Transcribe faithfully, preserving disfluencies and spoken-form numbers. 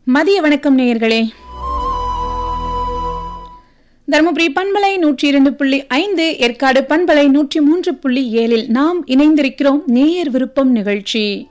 மதிய வணக்கம் நேயர்களே. தருமபுரி பண்பலை நூற்றி இரண்டு புள்ளி ஐந்து, ஏற்காடு பண்பலை நூற்றி மூன்று புள்ளி ஏழில் நாம் இணைந்திருக்கிறோம் நேயர் விருப்பம் நிகழ்ச்சி.